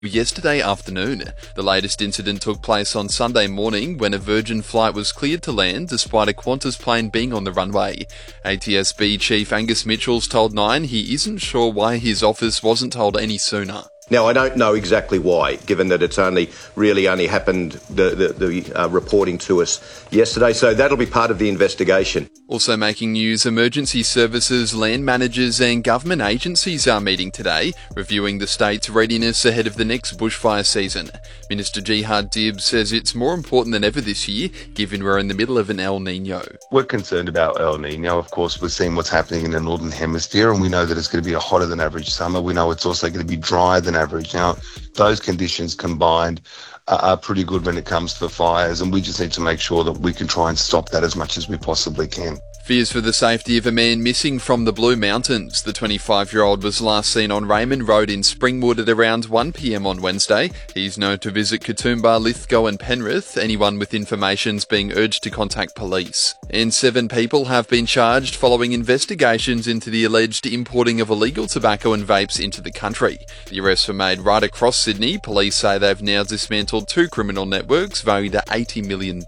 Yesterday afternoon, the latest incident took place on Sunday morning when a Virgin flight was cleared to land despite a Qantas plane being on the runway. ATSB Chief Angus Mitchells told Nine he isn't sure why his office wasn't told any sooner. Now, I don't know exactly why, given that it's only happened, the reporting to us yesterday, so that'll be part of the investigation. Also making news, emergency services, land managers and government agencies are meeting today, reviewing the state's readiness ahead of the next bushfire season. Minister Jihad Dib says it's more important than ever this year, given we're in the middle of an El Niño. We're concerned about El Niño. Of course, we're seeing what's happening in the Northern Hemisphere, and we know that it's going to be a hotter than average summer. We know it's also going to be drier than average. Now, those conditions combined are pretty good when it comes to fires, and we just need to make sure that we can try and stop that as much as we possibly can. Fears for the safety of a man missing from the Blue Mountains. The 25-year-old was last seen on Raymond Road in Springwood at around 1 p.m. on Wednesday. He's known to visit Katoomba, Lithgow and Penrith. Anyone with information's being urged to contact police. And 7 people have been charged following investigations into the alleged importing of illegal tobacco and vapes into the country. The arrests were made right across Sydney. Police say they've now dismantled 2 criminal networks valued at $80 million.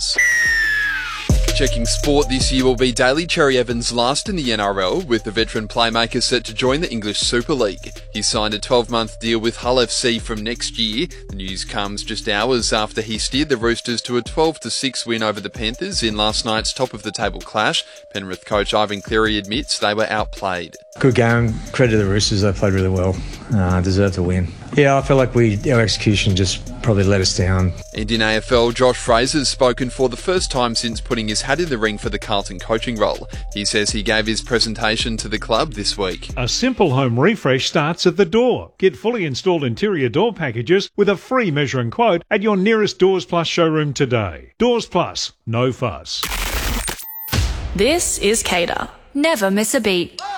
Checking sport this year will be Daly Cherry Evans' last in the NRL, with the veteran playmaker set to join the English Super League. He signed a 12-month deal with Hull FC from next year. The news comes just hours after he steered the Roosters to a 12-6 win over the Panthers in last night's top-of-the-table clash. Penrith coach Ivan Cleary admits they were outplayed. Good game. Credit to the Roosters. They played really well. Deserved to win. Yeah, I feel like our execution just probably let us down. And in AFL, Josh Fraser's spoken for the first time since putting his hat in the ring for the Carlton coaching role. He says he gave his presentation to the club this week. A simple home refresh starts at the door. Get fully installed interior door packages with a free measure and quote at your nearest Doors Plus showroom today. Doors Plus, no fuss. This is Cater. Never miss a beat.